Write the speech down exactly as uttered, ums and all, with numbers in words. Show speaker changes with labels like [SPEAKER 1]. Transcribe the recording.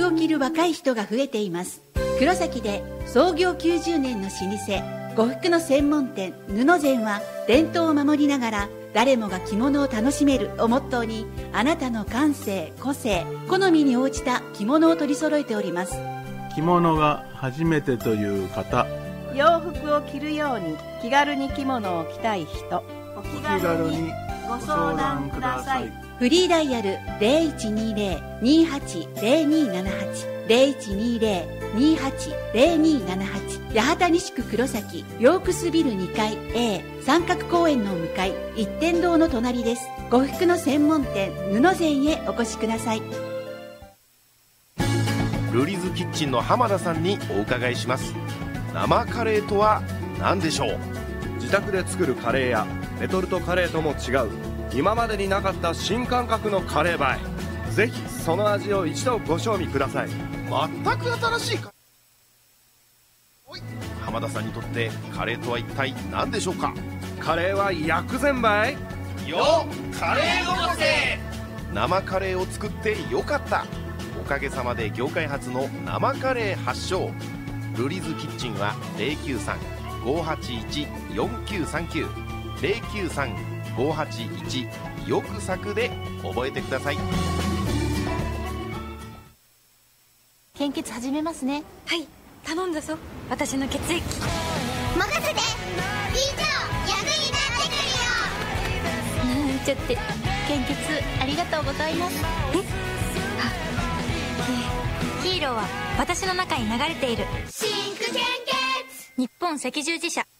[SPEAKER 1] 服を着る若い人が増えています。黒崎で創業きゅうじゅうねんの老舗呉服の専門店布膳は、伝統を守りながら誰もが着物を楽しめるをモットーに、あなたの感性、個性、好みに応じた着物を取り揃えております。
[SPEAKER 2] 着物が初めてという方、
[SPEAKER 3] 洋服を着るように気軽に着物を着たい人、お気軽にご相談ください。
[SPEAKER 1] フリーダイヤル ゼロいちにゼロ にーはちゼロにーななはち ゼロいちにゼロ にーはちゼロにーななはち、八幡西区黒崎ヨークスビルにかい A 三角公園の向かい一点堂の隣です。呉服の専門店布膳へお越しください。
[SPEAKER 4] ルリズキッチンの浜田さんにお伺いします。生カレーとは何でしょう？
[SPEAKER 5] 自宅で作るカレーやレトルトカレーとも違う、今までになかった新感覚のカレーバイ。ぜひその味を一度ご賞味ください。
[SPEAKER 4] 全く新しいか。浜田さんにとってカレーとは一体何でしょうか？
[SPEAKER 5] カレーは薬膳バイ
[SPEAKER 4] よカレーのせ。生カレーを作ってよかった。おかげさまで業界初の生カレー発祥。ルリズキッチンは ゼロきゅうさん ごーはちいち よんきゅうさんきゅう ゼロきゅうさん ごーはちいち よくさくで覚えてください。
[SPEAKER 6] 献血始めますね。
[SPEAKER 7] はい、頼んだぞ。私の血液
[SPEAKER 8] 任せて。以上、役に立ってくるよ。
[SPEAKER 6] なんちゃって。献血ありがとうございます。
[SPEAKER 7] えあヒーローは私の中に流れている。
[SPEAKER 8] シンク献血。
[SPEAKER 7] 日本赤十字社。